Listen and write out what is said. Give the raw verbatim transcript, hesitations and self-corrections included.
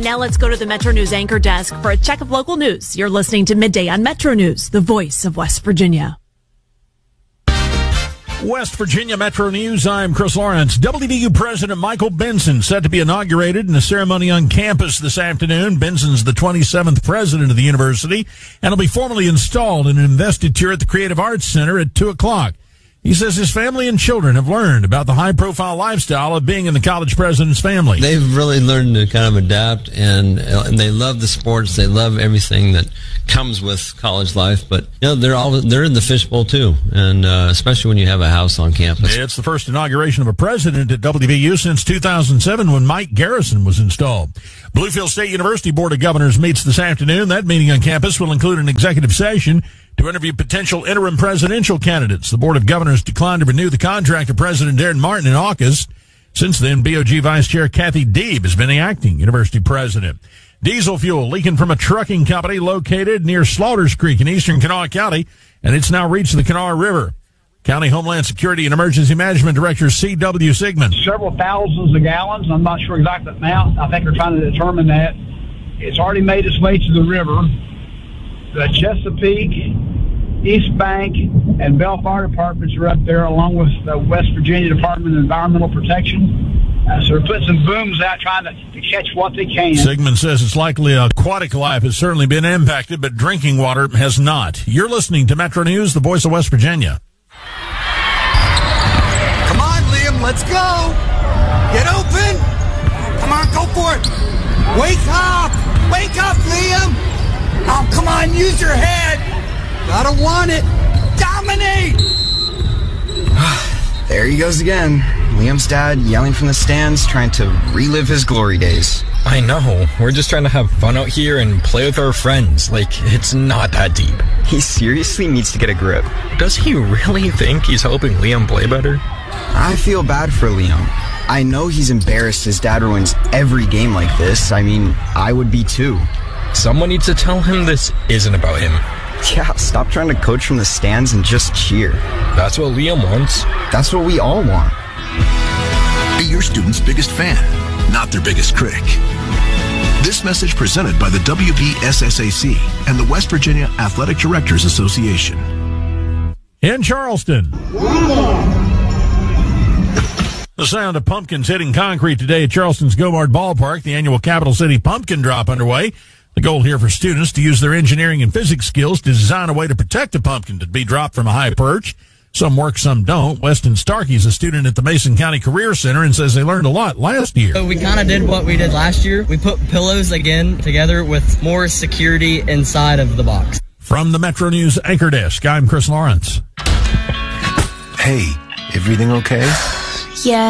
now let's go to the Metro News anchor desk for a check of local news. You're listening to Midday on Metro News, the voice of West Virginia. West Virginia Metro News, I'm Chris Lawrence. W V U President Michael Benson set to be inaugurated in a ceremony on campus this afternoon. Benson's the twenty-seventh president of the university and will be formally installed in an investiture at the Creative Arts Center at two o'clock. He says his family and children have learned about the high-profile lifestyle of being in the college president's family. They've really learned to kind of adapt, and, and they love the sports. They love everything that comes with college life. But you know, they're all they're in the fishbowl too, and uh, especially when you have a house on campus. It's the first inauguration of a president at W V U since two thousand seven, when Mike Garrison was installed. Bluefield State University Board of Governors meets this afternoon. That meeting on campus will include an executive session to interview potential interim presidential candidates. The Board of Governors declined to renew the contract of President Darren Martin in August. Since then, B O G Vice Chair Kathy Deeb has been the acting university president. Diesel fuel leaking from a trucking company located near Slaughters Creek in eastern Kanawha County, and it's now reached the Kanawha River. County Homeland Security and Emergency Management Director C W Sigmund. Several thousands of gallons. I'm not sure exact amount. I think they're trying to determine that. It's already made its way to the river. The Chesapeake, East Bank, and Bell Fire Departments are up there, along with the West Virginia Department of Environmental Protection. Uh, so they're putting some booms out trying to, to catch what they can. Sigmund says it's likely aquatic life has certainly been impacted, but drinking water has not. You're listening to Metro News, the voice of West Virginia. Come on, Liam, let's go. Get open. Come on, go for it. Wake up. Wake up, Liam. Oh, come on, use your head. Gotta want it. Dominate. There he goes again. Liam's dad yelling from the stands, trying to relive his glory days. I know. We're just trying to have fun out here and play with our friends. Like, it's not that deep. He seriously needs to get a grip. Does he really think he's helping Liam play better? I feel bad for Liam. I know he's embarrassed his dad ruins every game like this. I mean, I would be too. Someone needs to tell him this isn't about him. Yeah, stop trying to coach from the stands and just cheer. That's what Liam wants. That's what we all want. Be your student's biggest fan, not their biggest critic. This message presented by the W V S S A C and the West Virginia Athletic Directors Association. In Charleston, the sound of pumpkins hitting concrete today at Charleston's Gomard Ballpark. The annual Capital City Pumpkin Drop underway. The goal here for students to use their engineering and physics skills to design a way to protect a pumpkin to be dropped from a high perch. Some work, some don't. Weston Starkey is a student at the Mason County Career Center and says they learned a lot last year. So we kind of did what we did last year. We put pillows again together with more security inside of the box. From the Metro News anchor desk, I'm Chris Lawrence. Hey, everything okay? Yeah.